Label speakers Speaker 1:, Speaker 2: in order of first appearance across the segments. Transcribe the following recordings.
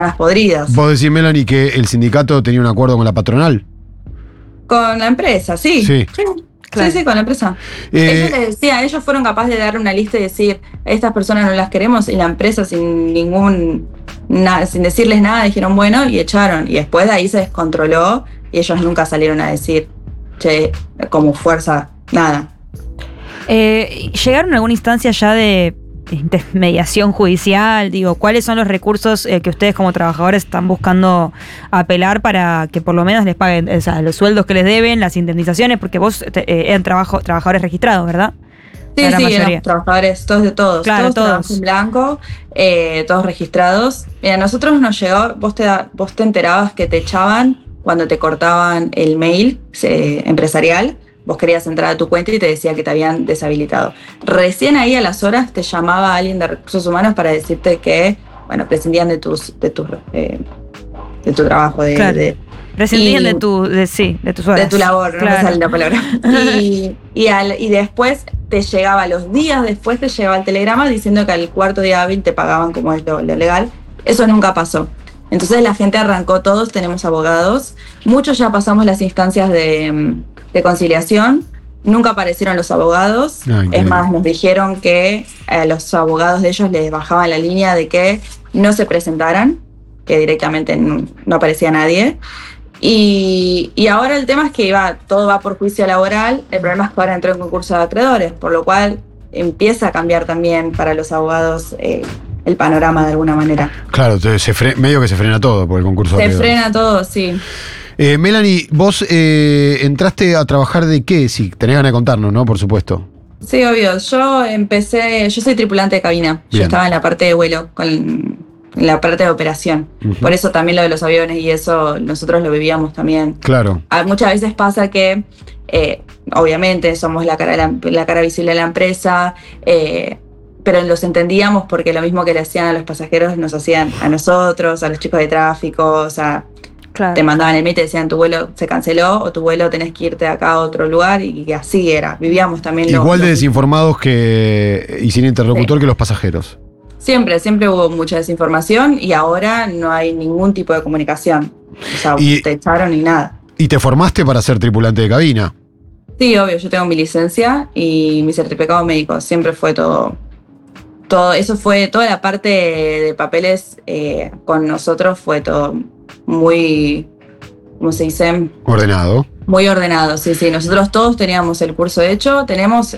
Speaker 1: podridas.
Speaker 2: Vos decís, Melanie, que el sindicato tenía un acuerdo con la patronal.
Speaker 1: Con la empresa, sí.
Speaker 2: Sí.
Speaker 1: Claro. Sí, con la empresa. Ellos fueron capaces de dar una lista y decir, estas personas no las queremos, y la empresa sin decirles nada, dijeron bueno, y echaron. Y después de ahí se descontroló y ellos nunca salieron a decir, che, como fuerza, nada.
Speaker 3: ¿Llegaron a alguna instancia ya de mediación judicial? Digo, ¿cuáles son los recursos que ustedes como trabajadores están buscando apelar para que por lo menos les paguen, o sea, los sueldos que les deben, las indemnizaciones? Porque vos eran trabajadores registrados, ¿verdad?
Speaker 1: Sí, eran trabajadores, todos.
Speaker 3: Claro,
Speaker 1: todos en blanco, todos registrados. Mira, a nosotros nos llegó, vos te enterabas que te echaban cuando te cortaban el mail empresarial. Vos querías entrar a tu cuenta y te decía que te habían deshabilitado. Recién ahí a las horas te llamaba alguien de Recursos Humanos para decirte que, bueno, prescindían de tu trabajo.
Speaker 3: Prescindían de tus horas.
Speaker 1: De tu labor,
Speaker 3: claro.
Speaker 1: No me sale la palabra. Y después te llegaba, los días después te llegaba el telegrama diciendo que al cuarto día hábil te pagaban como es lo legal. Eso nunca pasó. Entonces la gente arrancó, todos tenemos abogados. Muchos ya pasamos las instancias de conciliación. Nunca aparecieron los abogados. Es más, nos dijeron que a los abogados de ellos les bajaban la línea de que no se presentaran, que directamente no aparecía nadie. Y ahora el tema es que todo va por juicio laboral. El problema es que ahora entró en concurso de acreedores, por lo cual empieza a cambiar también para los abogados el panorama de alguna manera.
Speaker 2: Claro, medio que se frena todo por el concurso de acreedores.
Speaker 1: Se frena todo, sí.
Speaker 2: Melanie, vos entraste a trabajar de qué, si tenés ganas de contarnos, ¿no? Por supuesto.
Speaker 1: Sí, obvio. Yo soy tripulante de cabina. Bien. Yo estaba en la parte de vuelo, en la parte de operación. Uh-huh. Por eso también lo de los aviones y eso nosotros lo vivíamos también.
Speaker 2: Claro.
Speaker 1: Muchas veces pasa que, obviamente, somos la cara visible de la empresa, pero los entendíamos porque lo mismo que le hacían a los pasajeros nos hacían a nosotros, a los chicos de tráfico, o sea... Claro. Te mandaban el mail y te decían tu vuelo se canceló o tu vuelo tenés que irte acá a otro lugar, y así era. Vivíamos también
Speaker 2: igual de desinformados y sin interlocutor que los pasajeros.
Speaker 1: Siempre hubo mucha desinformación y ahora no hay ningún tipo de comunicación. O sea, te echaron y nada.
Speaker 2: ¿Y te formaste para ser tripulante de cabina?
Speaker 1: Sí, obvio. Yo tengo mi licencia y mi certificado médico. Siempre fue todo eso, fue toda la parte de papeles con nosotros, fue todo muy, ¿cómo se dice?
Speaker 2: Ordenado. Muy
Speaker 1: ordenado, sí. Nosotros todos teníamos el curso hecho, tenemos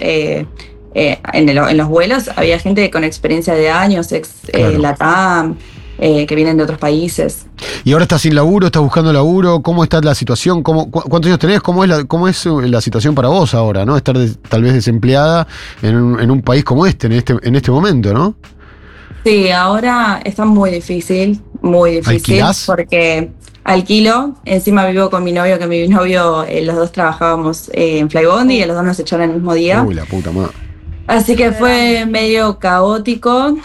Speaker 1: en los vuelos, había gente con experiencia de años, claro. LATAM, que vienen de otros países.
Speaker 2: ¿Y ahora estás sin laburo, estás buscando laburo? ¿Cómo está la situación? ¿Cuántos años tenés? ¿Cómo es la situación para vos ahora, ¿no? Estar tal vez desempleada en un país como en este momento, ¿no?
Speaker 1: Sí, ahora está muy difícil.
Speaker 2: ¿Alquilás?
Speaker 1: Porque alquilo, encima vivo con mi novio, que mi novio, los dos trabajábamos en Flybondi y los dos nos echaron el mismo día.
Speaker 2: Uy, la puta madre.
Speaker 1: Así que fue medio caótico.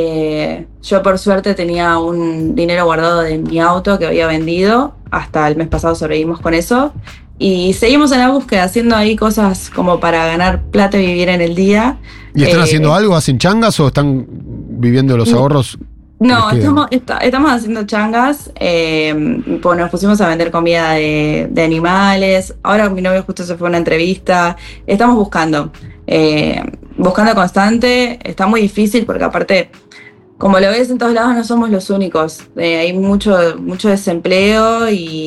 Speaker 1: Yo por suerte tenía un dinero guardado de mi auto que había vendido. Hasta el mes pasado sobrevivimos con eso. Y seguimos en la búsqueda, haciendo ahí cosas como para ganar plata y vivir en el día.
Speaker 2: ¿Y están haciendo algo? ¿Hacen changas o están viviendo los ahorros?
Speaker 1: No, estamos haciendo changas, pues nos pusimos a vender comida de animales. Ahora mi novio justo se fue a una entrevista. Estamos buscando constante. Está muy difícil porque aparte, como lo ves en todos lados, no somos los únicos. Hay mucho desempleo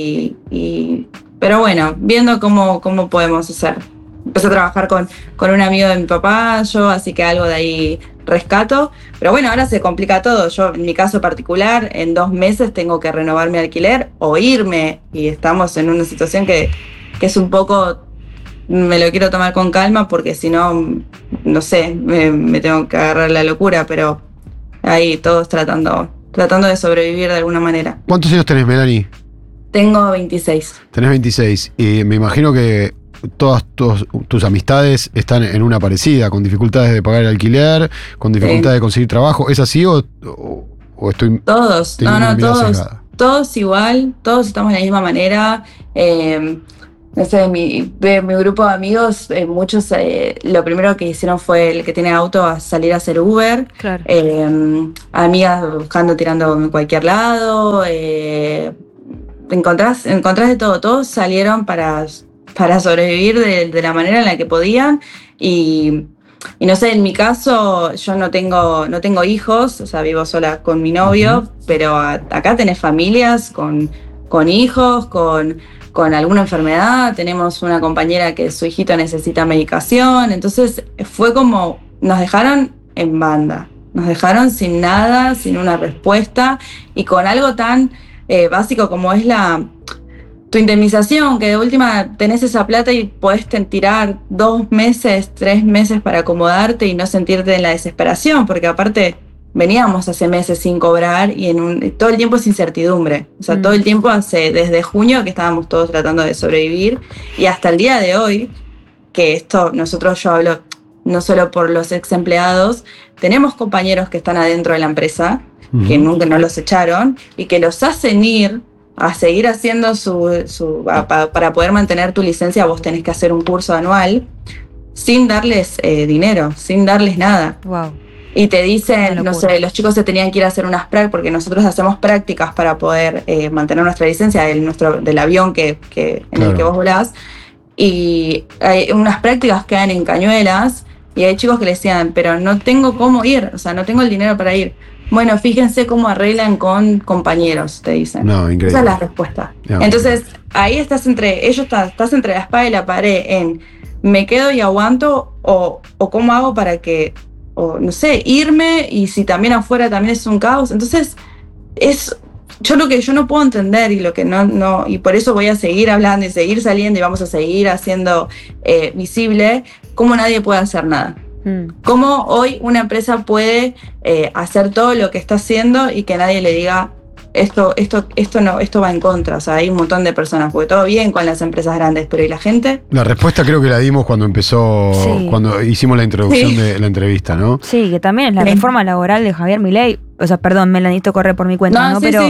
Speaker 1: pero bueno, viendo cómo podemos hacer. Empecé a trabajar con un amigo de mi papá, así que algo de ahí rescato. Pero bueno, ahora se complica todo. Yo, en mi caso particular, en 2 meses tengo que renovar mi alquiler o irme. Y estamos en una situación que es un poco... Me lo quiero tomar con calma porque si no, no sé, me tengo que agarrar la locura. Pero ahí todos tratando de sobrevivir de alguna manera.
Speaker 2: ¿Cuántos años tenés, Melanie?
Speaker 1: Tengo 26.
Speaker 2: Tenés 26. Y me imagino que todas tus amistades están en una parecida, con dificultades de pagar el alquiler, con dificultades de conseguir trabajo. ¿Es así o estoy...
Speaker 1: Todos, todos igual, todos estamos de la misma manera. no sé, de mi grupo de amigos, muchos lo primero que hicieron fue el que tiene auto a salir a hacer Uber.
Speaker 3: Claro.
Speaker 1: Amigas buscando, tirando en cualquier lado. Encontrás de todo. Todos salieron para sobrevivir de la manera en la que podían. Y no sé, en mi caso, yo no tengo hijos, o sea, vivo sola con mi novio, pero acá tenés familias con hijos, con alguna enfermedad. Tenemos una compañera que su hijito necesita medicación. Entonces fue como, nos dejaron en banda, nos dejaron sin nada, sin una respuesta y con algo tan básico como es tu indemnización, que de última tenés esa plata y podés tirar 2 meses, 3 meses para acomodarte y no sentirte en la desesperación, porque aparte veníamos hace meses sin cobrar y todo el tiempo es incertidumbre. O sea, todo el tiempo desde junio que estábamos todos tratando de sobrevivir y hasta el día de hoy, que yo hablo no solo por los ex empleados, tenemos compañeros que están adentro de la empresa, que nunca no los echaron y que los hacen ir a seguir haciendo para poder mantener tu licencia. Vos tenés que hacer un curso anual sin darles dinero, sin darles nada.
Speaker 3: Wow.
Speaker 1: Y te dicen, no sé, los chicos se tenían que ir a hacer unas prácticas, porque nosotros hacemos prácticas para poder mantener nuestra licencia del avión en el que vos volás. Y hay unas prácticas que dan en Cañuelas, y hay chicos que le decían, pero no tengo cómo ir, o sea, no tengo el dinero para ir. Bueno, fíjense cómo arreglan con compañeros, te dicen.
Speaker 2: No, increíble.
Speaker 1: Esa es la respuesta. No, entonces, ahí estás entre la espada y la pared en me quedo y aguanto o cómo hago para que, o no sé, irme, y si también afuera también es un caos. Entonces, lo que yo no puedo entender y lo que no, y por eso voy a seguir hablando y seguir saliendo y vamos a seguir haciendo visible cómo nadie puede hacer nada. Cómo hoy una empresa puede hacer todo lo que está haciendo y que nadie le diga esto va en contra. O sea, hay un montón de personas, porque todo bien con las empresas grandes, pero ¿y la gente?
Speaker 2: La respuesta creo que la dimos cuando cuando hicimos la introducción de la entrevista, ¿no?
Speaker 3: Sí, que también es la reforma laboral de Javier Milei. O sea, perdón, Melanito, corre por mi cuenta, ¿no? Pero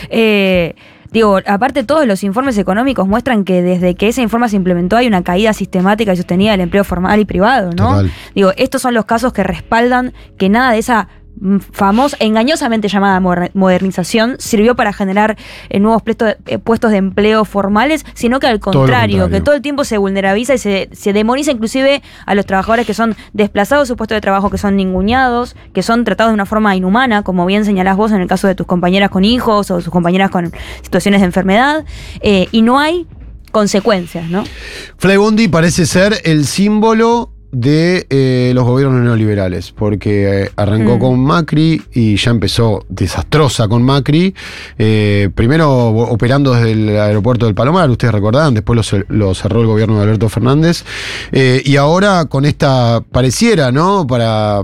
Speaker 3: digo, aparte todos los informes económicos muestran que desde que ese informe se implementó hay una caída sistemática y sostenida del empleo formal y privado, ¿no?
Speaker 2: Total.
Speaker 3: Digo, estos son los casos que respaldan que nada de esa famosa, engañosamente llamada modernización sirvió para generar nuevos puestos de empleo formales, sino que al contrario, que todo el tiempo se vulnerabiliza y se demoniza inclusive a los trabajadores que son desplazados de su puesto de trabajo, que son ninguneados, que son tratados de una forma inhumana, como bien señalás vos en el caso de tus compañeras con hijos o sus compañeras con situaciones de enfermedad, y no hay consecuencias, ¿no?
Speaker 2: Flybondi parece ser el símbolo de los gobiernos neoliberales, porque arrancó con Macri y ya empezó desastrosa con Macri, primero operando desde el aeropuerto del Palomar, ustedes recordarán, después lo cerró el gobierno de Alberto Fernández, y ahora con esta pareciera, ¿no? Para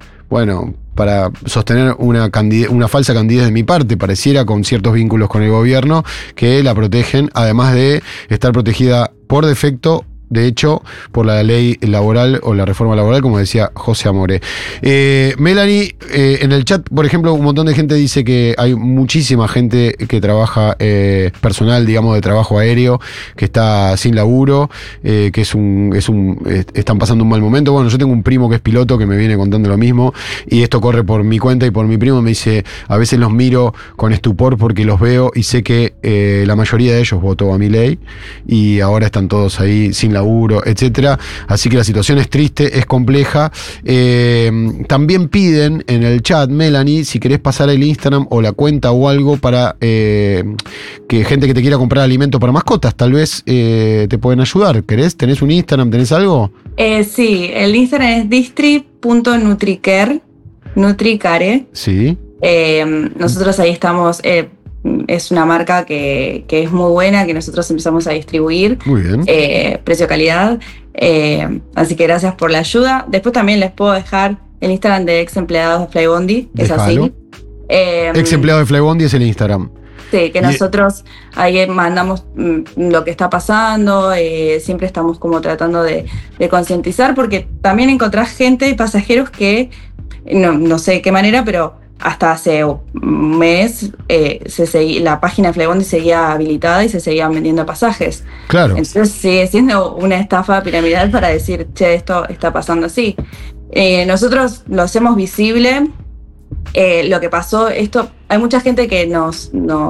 Speaker 2: sostener una falsa candidez de mi parte, pareciera, con ciertos vínculos con el gobierno que la protegen, además de estar protegida por defecto, de hecho, por la ley laboral o la reforma laboral, como decía José Amore. Melanie, en el chat, por ejemplo, un montón de gente dice que hay muchísima gente que trabaja, personal, digamos, de trabajo aéreo, que está sin laburo, que están pasando un mal momento. Bueno, yo tengo un primo que es piloto que me viene contando lo mismo, y esto corre por mi cuenta y por mi primo. Me dice, a veces los miro con estupor porque los veo y sé que la mayoría de ellos votó a Milei y ahora están todos ahí sin laburo, etcétera. Así que la situación es triste, es compleja. También piden en el chat, Melanie, si querés pasar el Instagram o la cuenta o algo para que gente que te quiera comprar alimento para mascotas, tal vez te pueden ayudar. ¿Querés? ¿Tenés un Instagram? ¿Tenés algo?
Speaker 1: Sí, el Instagram es distri.nutricare, Nutricare.
Speaker 2: Sí.
Speaker 1: Nosotros ahí estamos... es una marca que es muy buena, que nosotros empezamos a distribuir.
Speaker 2: Muy bien.
Speaker 1: Precio-calidad. Así que gracias por la ayuda. Después también les puedo dejar el Instagram de ex empleados de Flybondi, que es así.
Speaker 2: Ex empleado de Flybondi es el Instagram.
Speaker 1: Sí, que nosotros ahí mandamos lo que está pasando, siempre estamos como tratando de concientizar, porque también encontrás gente y pasajeros que, no sé de qué manera, pero hasta hace un mes la página de Flybondi seguía habilitada y se seguían vendiendo pasajes.
Speaker 2: Claro.
Speaker 1: Entonces sigue siendo una estafa piramidal para decir, che, esto está pasando así. Nosotros lo hacemos visible. Lo que pasó, hay mucha gente que nos